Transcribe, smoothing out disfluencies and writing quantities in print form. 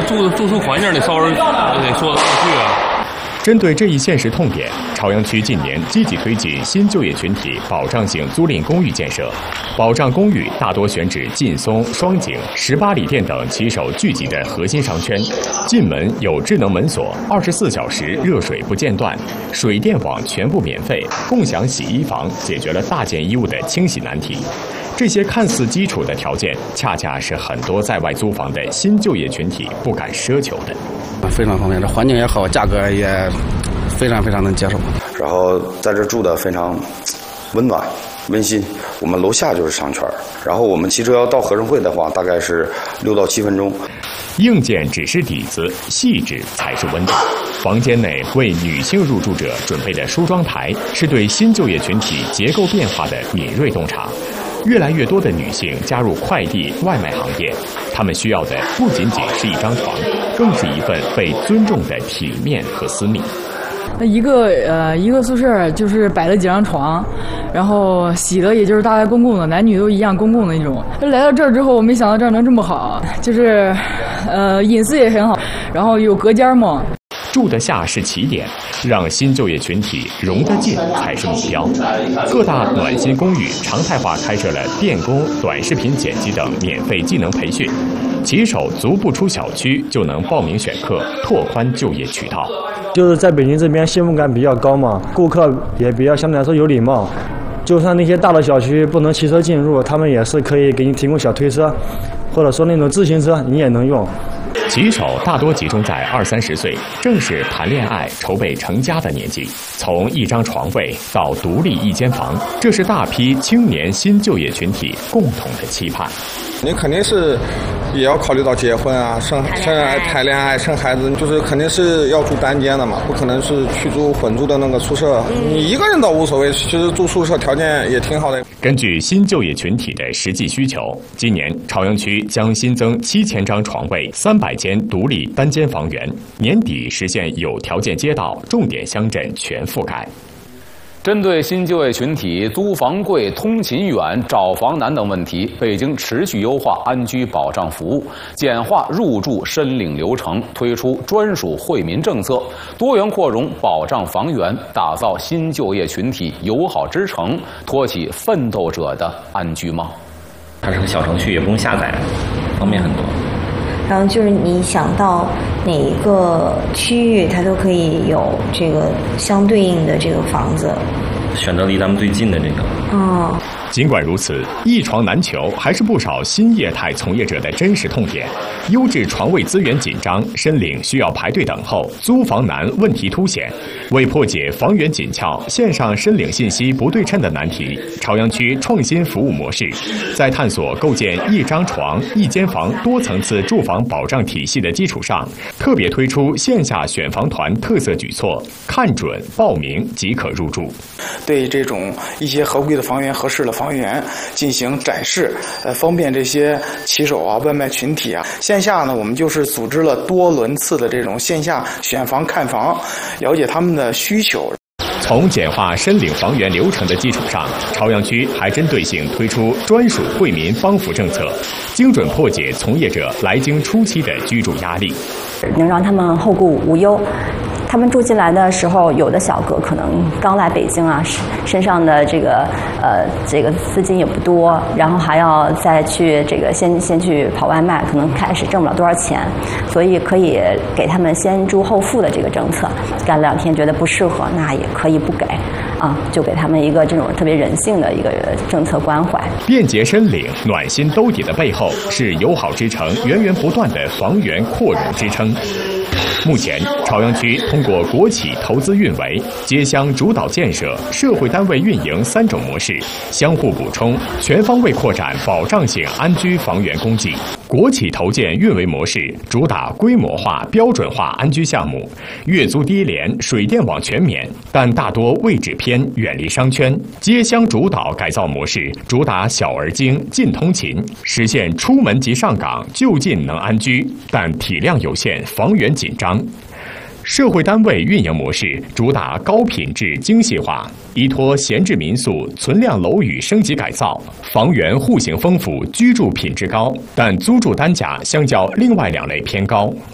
住宿环境得稍微得说得过去啊。 针对这一现实痛点，朝阳区近年积极推进新就业群体保障性租赁公寓建设。保障公寓大多选址劲松、双井、18里店等骑手聚集的核心商圈，进门有智能门锁，24小时热水不间断，水电网全部免费，共享洗衣房解决了大件衣物的清洗难题。这些看似基础的条件，恰恰是很多在外租房的新就业群体不敢奢求的。 非常方便，这环境也好，价格也非常能接受。 然后在这住的非常温暖温馨。我们楼下就是商圈，然后我们骑车要到合生汇的话，大概是6到7分钟。 硬件只是底子，细致才是温度。房间内为女性入住者准备的梳妆台，是对新就业群体结构变化的敏锐洞察。越来越多的女性加入快递、外卖行业，她们需要的不仅仅是一张床，更是一份被尊重的体面和私密。 一个宿舍就是摆了几张床，然后洗的也就是大概公共的，男女都一样公共的那种。来到这儿之后，我没想到这儿能这么好，就是隐私也很好，然后有隔间嘛。 住得下是起点，让新就业群体融得进才是目标。各大暖心公寓常态化开设了电工、短视频剪辑等免费技能培训，骑手足不出小区就能报名选课，拓宽就业渠道。 就是在北京这边幸福感比较高嘛，顾客也比较相对来说有礼貌。就算那些大的小区不能骑车进入，他们也是可以给你提供小推车，或者说那种自行车你也能用。 骑手大多集中在20-30岁，正是谈恋爱、筹备成家的年纪。从一张床位到独立一间房，这是大批青年新就业群体共同的期盼。 你肯定是也要考虑到结婚啊、谈恋爱、生孩子，就是肯定是要住单间的嘛，不可能是去住混住的那个宿舍。你一个人倒无所谓，其实住宿舍条件也挺好的。 根据新就业群体的实际需求，今年朝阳区将新增7000张床位、300间独立单间房源，年底实现有条件街道、重点乡镇全覆盖。 针对新就业群体租房贵、通勤远、找房难等问题，北京持续优化安居保障服务，简化入住申领流程，推出专属惠民政策，多元扩容保障房源，打造新就业群体友好之城，托起奋斗者的安居梦。 它是个小程序，也不用下载，方便很多。 然后就是你想到哪一个区域，它都可以有这个相对应的这个房子。 选择离咱们最近的这个。 尽管如此，一床难求还是不少新业态从业者的真实痛点。优质床位资源紧张，申领需要排队等候，租房难问题凸显。为破解房源紧俏、线上申领信息不对称的难题，朝阳区创新服务模式，在探索构建一张床、一间房多层次住房保障体系的基础上，特别推出线下选房团特色举措，看准报名即可入住。 对这种一些合规的房源、合适的房源进行展示，方便这些骑手啊、外卖群体啊。线下呢，我们就是组织了多轮次的这种线下选房看房，了解他们的需求。 从简化申领房源流程的基础上，朝阳区还针对性推出专属惠民帮扶政策，精准破解从业者来京初期的居住压力， 能让他们后顾无忧。他们住进来的时候，有的小哥可能刚来北京啊，身上的这个资金也不多，然后还要再去先去跑外卖，可能开始挣不了多少钱，所以可以给他们先住后付的这个政策。干2天觉得不适合，那也可以不给啊，就给他们一个这种特别人性的一个政策关怀。 便捷申领、暖心兜底的背后，是友好之城源源不断的房源扩容支撑。目前，朝阳区通过国企投资运维、街乡主导建设、社会单位运营3种模式，相互补充，全方位扩展保障性安居房源供给。国企投建运维模式主打规模化、标准化安居项目，月租低廉，水电网全免，但大多位置偏，远离商圈。街乡主导改造模式主打小而精、近通勤，实现出门即上岗，就近能安居，但体量有限，房源紧张。社会单位运营模式主打高品质精细化，依托闲置民宿、存量楼宇升级改造，房源户型丰富，居住品质高，但租住单价相较另外2类偏高。